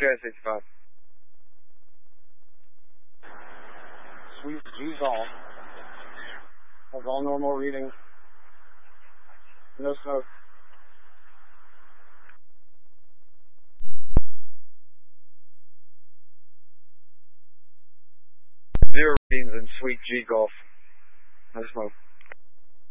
KS85. Sweet G Golf. Has all normal readings. No smoke. 0 readings in Sweet G Golf. No smoke.